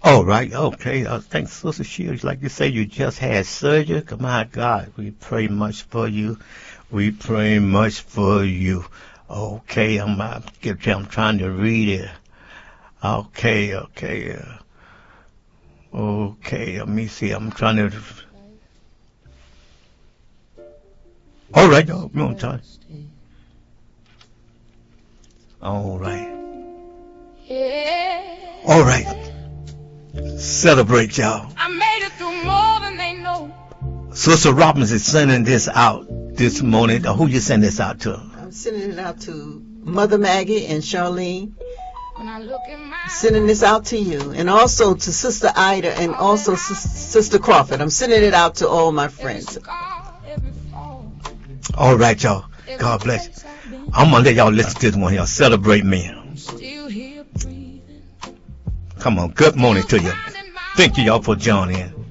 All right, okay. Thanks, Sister Shields. Like you say, you just had surgery. My God, we pray much for you. We pray much for you. Okay, I'm trying to read it. Okay. Let me see. I'm trying to. All right, y'all. You on time? All right. All right. Celebrate, y'all. I made it through more than they know. Sister Robbins is sending this out this morning. Who you sending this out to? I'm sending it out to Mother Maggie and Charlene. Sending this out to you, and also to Sister Ida, and also Sister Crawford. I'm sending it out to all my friends. All right, y'all. God bless. I'm gonna let y'all listen to this one here. Celebrate me. Come on. Good morning to you. Thank you, y'all, for joining in.